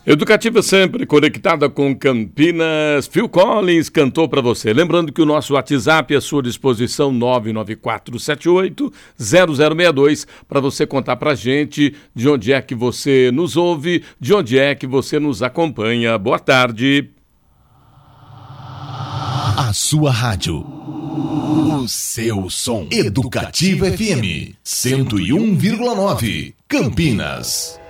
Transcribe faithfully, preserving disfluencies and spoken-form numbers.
Educativa sempre conectada com Campinas. Phil Collins cantou para você. Lembrando que o nosso WhatsApp é à sua disposição, nove nove quatro sete oito zero zero seis dois, para você contar pra gente de onde é que você nos ouve, de onde é que você nos acompanha. Boa tarde. A sua rádio. O seu som. Educativa F M cento e um vírgula nove, Campinas.